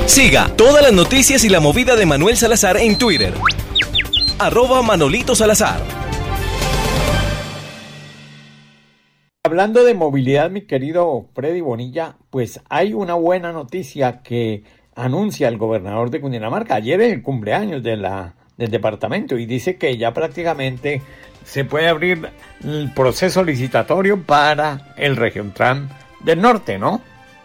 Siga todas las noticias y la movida de Manuel Salazar en Twitter. @Manolito Salazar. Hablando de movilidad, mi querido Freddy Bonilla, pues hay una buena noticia que anuncia el gobernador de Cundinamarca. Ayer es el cumpleaños del departamento y dice que ya prácticamente se puede abrir el proceso licitatorio para el Regiontran del Norte, ¿no?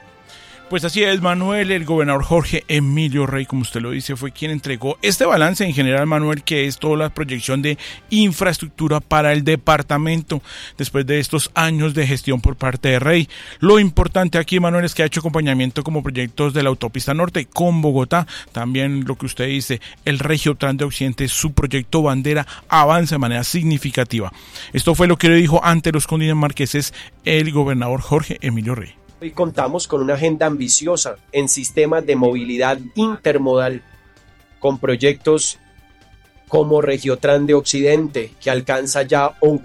Pues así es, Manuel. El gobernador Jorge Emilio Rey, como usted lo dice, fue quien entregó este balance en general, Manuel, que es toda la proyección de infraestructura para el departamento después de estos años de gestión por parte de Rey. Lo importante aquí, Manuel, es que ha hecho acompañamiento como proyectos de la autopista norte con Bogotá. También lo que usted dice, el Regiotrans de Occidente, su proyecto bandera, avanza de manera significativa. Esto fue lo que le dijo ante los cundinamarqueses el gobernador Jorge Emilio Rey. Hoy contamos con una agenda ambiciosa en sistemas de movilidad intermodal, con proyectos como Regiotrans de Occidente, que alcanza ya un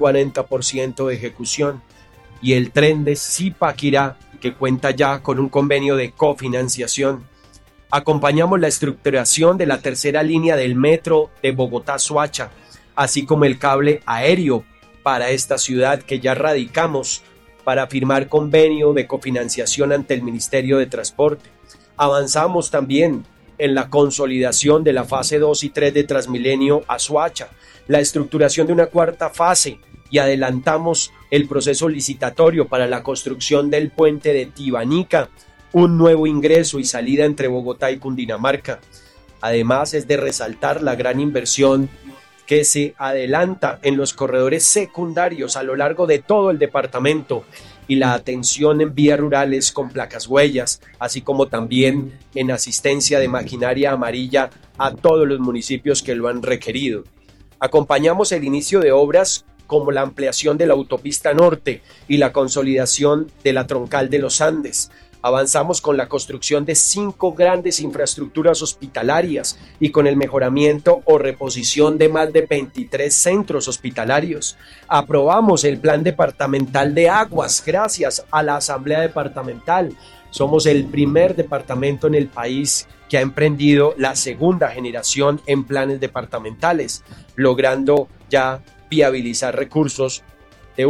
40% de ejecución, y el tren de Zipaquirá, que cuenta ya con un convenio de cofinanciación. Acompañamos la estructuración de la tercera línea del metro de Bogotá-Soacha, así como el cable aéreo para esta ciudad que ya radicamos para firmar convenio de cofinanciación ante el Ministerio de Transporte. Avanzamos también en la consolidación de la fase 2 y 3 de Transmilenio a Soacha, la estructuración de una cuarta fase, y adelantamos el proceso licitatorio para la construcción del puente de Tibanica, un nuevo ingreso y salida entre Bogotá y Cundinamarca. Además, es de resaltar la gran inversión que se adelanta en los corredores secundarios a lo largo de todo el departamento y la atención en vías rurales con placas huellas, así como también en asistencia de maquinaria amarilla a todos los municipios que lo han requerido. Acompañamos el inicio de obras como la ampliación de la autopista norte y la consolidación de la troncal de los Andes. Avanzamos con la construcción de 5 grandes infraestructuras hospitalarias y con el mejoramiento o reposición de más de 23 centros hospitalarios. Aprobamos el Plan Departamental de Aguas gracias a la Asamblea Departamental. Somos el primer departamento en el país que ha emprendido la segunda generación en planes departamentales, logrando ya viabilizar recursos de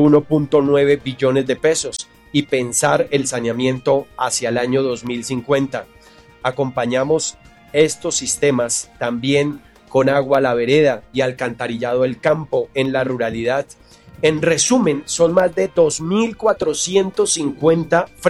1.9 billones de pesos. Y pensar el saneamiento hacia el año 2050. Acompañamos estos sistemas también con agua a la vereda y alcantarillado del campo en la ruralidad. En resumen, son más de 2.450